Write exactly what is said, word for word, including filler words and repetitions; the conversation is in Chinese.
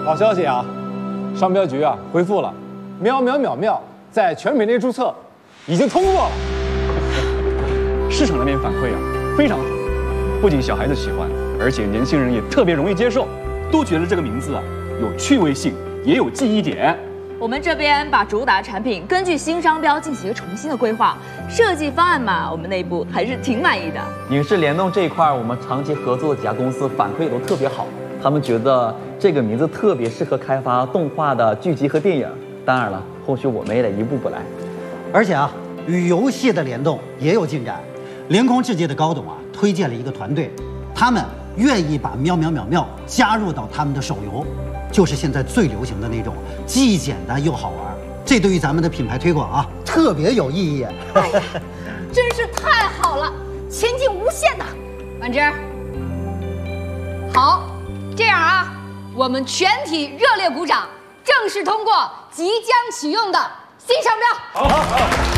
好消息啊，商标局啊回复了，喵喵秒妙在全美内注册已经通过了。 市场那边反馈啊非常好，不仅小孩子喜欢，而且年轻人也特别容易接受，都觉得这个名字啊有趣味性，也有记忆点。 我们这边把主打产品根据新商标进行一个重新的规划，设计方案嘛，我们内部还是挺满意的。 影视联动这一块，我们长期合作的几家公司反馈都特别好，他们觉得这个名字特别适合开发动画的剧集和电影。当然了，后续我们也得一步步来。 而且啊，与游戏的联动也有进展。凌空世界的高董啊，推荐了一个团队，他们愿意把喵喵秒妙加入到他们的手游，就是现在最流行的那种，既简单又好玩。这对于咱们的品牌推广啊，特别有意义。 哎呀，真是太好了，前景无限呐！婉芝，好，这样啊，我们全体热烈鼓掌，正式通过即将启用的新商标。 好好好。